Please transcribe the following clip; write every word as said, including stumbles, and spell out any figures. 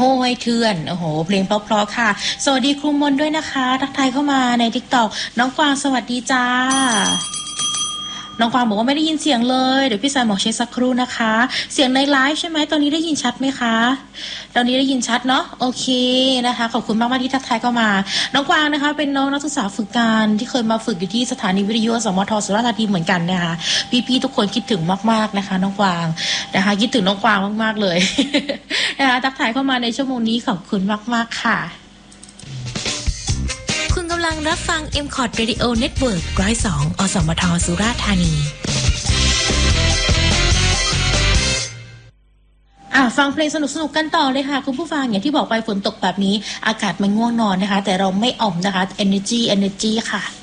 ห้ยเถื่อนโอ้โหเพลงเพราะๆค่ะสวัสดีครูมนด้วยนะคะทักทายเข้ามาใน ทิกตอก น้องกวางสวัสดีจ้าน้องกวางบอกว่าไม่ได้ยินเสียงเลยเดี๋ยวพี่สายบอกเช็คสักครู่นะคะเสียงในไลฟ์ใช่ไหมตอนนี้ได้ยินชัดไหมคะตอนนี้ได้ยินชัดเนาะโอเคนะคะขอบคุณมากๆที่ทักทายเข้ามาน้องกวางนะคะเป็นน้องนักศึกษาฝึกงานที่เคยมาฝึกอยู่ที่สถานีวิทยุสมทสุราษฎร์ธานีเหมือนกันนะคะพี่ๆทุกคนคิดถึงมากๆนะคะน้องกวางนะคะคิดถึงน้องกวางมากๆเลยนะคะทักทายเข้ามาในชั่วโมงนี้ขอบคุณมากๆค่ะคุณกำลังรับฟัง เอ็ม คอร์ด Radio Network หนึ่งร้อยสอง อสมทสุราษฎร์ธานีอ่ะฟังเพลงสนุกๆกันต่อเลยค่ะคุณผู้ฟังอย่างที่บอกไปฝนตกแบบนี้อากาศมันง่วงนอนนะคะแต่เราไม่อ่อมนะคะ energy energy ค่ะ